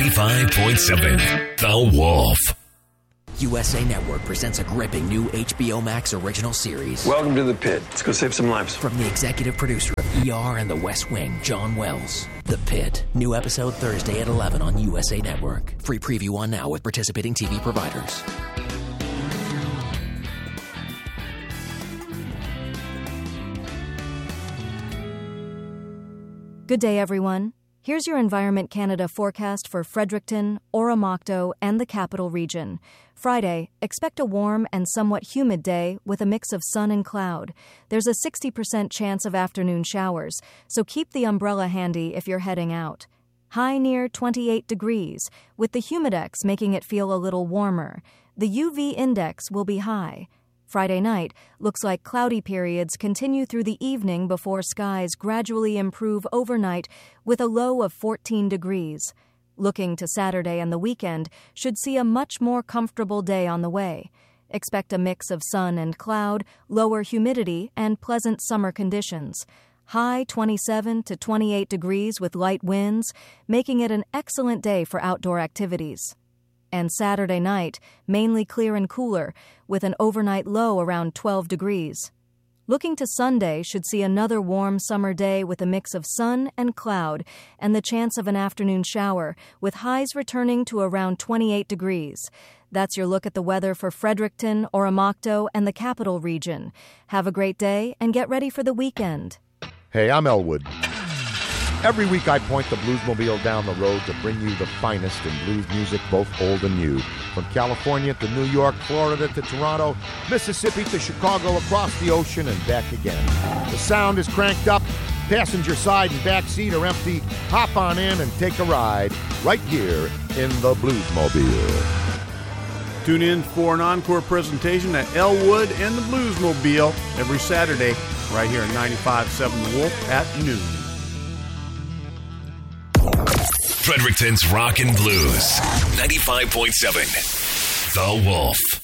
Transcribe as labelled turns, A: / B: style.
A: 95.7 The Wolf.
B: USA Network presents a gripping new HBO Max original series.
C: Welcome to the pit. Let's go save some lives.
B: From the executive producer of ER and The West Wing, John Wells. The Pit. New episode Thursday at 11 on USA Network. Free preview on now with participating TV providers.
D: Good day, everyone. Here's your Environment Canada forecast for Fredericton, Oromocto, and the Capital Region. Friday, expect a warm and somewhat humid day with a mix of sun and cloud. There's a 60% chance of afternoon showers, so keep the umbrella handy if you're heading out. High near 28 degrees, with the humidex making it feel a little warmer. The UV index will be high. Friday night looks like cloudy periods continue through the evening before skies gradually improve overnight with a low of 14 degrees. Looking to Saturday and the weekend should see a much more comfortable day on the way. Expect a mix of sun and cloud, lower humidity, and pleasant summer conditions. High 27 to 28 degrees with light winds, making it an excellent day for outdoor activities. And Saturday night, mainly clear and cooler, with an overnight low around 12 degrees. Looking to Sunday should see another warm summer day with a mix of sun and cloud and the chance of an afternoon shower, with highs returning to around 28 degrees. That's your look at the weather for Fredericton, Oromocto, and the Capital Region. Have a great day and get ready for the weekend.
E: Hey, I'm Elwood. Every week I point the Bluesmobile down the road to bring you the finest in blues music, both old and new. From California to New York, Florida to Toronto, Mississippi to Chicago, across the ocean and back again. The sound is cranked up, passenger side and back seat are empty. Hop on in and take a ride right here in the Bluesmobile.
F: Tune in for an encore presentation at Elwood and the Bluesmobile every Saturday right here at 95.7 The Wolf at noon.
A: Fredericton's Rock and Blues. 95.7 The Wolf.